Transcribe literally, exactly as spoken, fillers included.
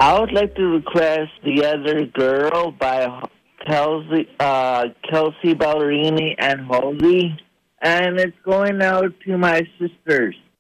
I would like to request The Other Girl by Kelsey, uh, Kelsey Ballerini and Halsey. And it's going out to my sisters.